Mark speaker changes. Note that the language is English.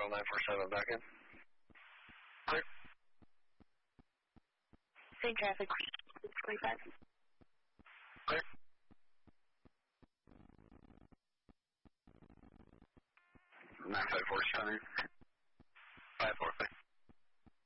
Speaker 1: Nashville 947 back in. Clear.
Speaker 2: Same traffic, 25.
Speaker 1: Clear. 954 Center. 545.